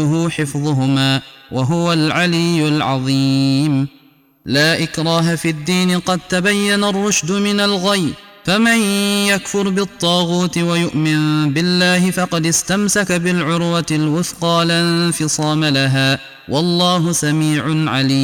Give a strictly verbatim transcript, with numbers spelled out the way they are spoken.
حفظهما وهو العلي العظيم. لا إكراه في الدين قد تبين الرشد من الغي، فمن يكفر بالطاغوت ويؤمن بالله فقد استمسك بالعروة الوثقى لا انفصام لها، والله سميع عليم.